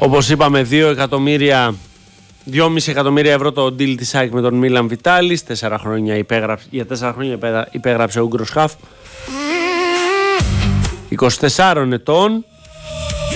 Όπως είπαμε, 2,5 εκατομμύρια ευρώ το deal της ΑΕΚ με τον Μίλαν Βιτάλης. Για 4 χρόνια υπέγραψε ο Ούγκρος χαφ 24 ετών.